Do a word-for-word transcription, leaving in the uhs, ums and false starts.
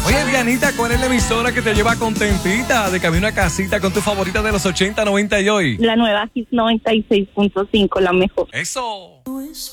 Oye, Dianita, ¿cuál es la emisora que te lleva contentita de camino a casita con tu favorita de los ochenta, noventa y hoy? La nueva Hit noventa y seis punto cinco, la mejor. Eso.